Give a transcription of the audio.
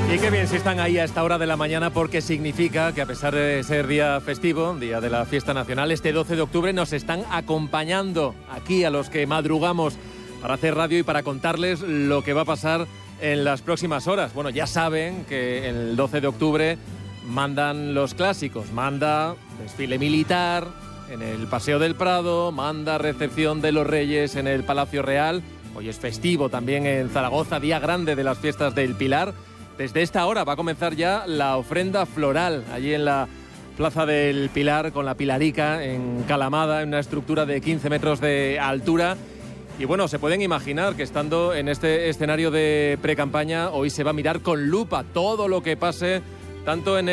Y qué bien si están ahí a esta hora de la mañana, porque significa que, a pesar de ser día festivo, día de la fiesta nacional, este 12 de octubre nos están acompañando aquí a los que madrugamos para hacer radio y para contarles lo que va a pasar en las próximas horas. Bueno, ya saben que el 12 de octubre mandan los clásicos, manda desfile militar en el Paseo del Prado, manda recepción de los Reyes en el Palacio Real. Hoy es festivo también en Zaragoza, día grande de las fiestas del Pilar. Desde esta hora va a comenzar ya la ofrenda floral allí en la Plaza del Pilar, con la Pilarica encalamada en una estructura de 15 metros de altura. Y bueno, se pueden imaginar que, estando en este escenario de precampaña, hoy se va a mirar con lupa todo lo que pase, tanto en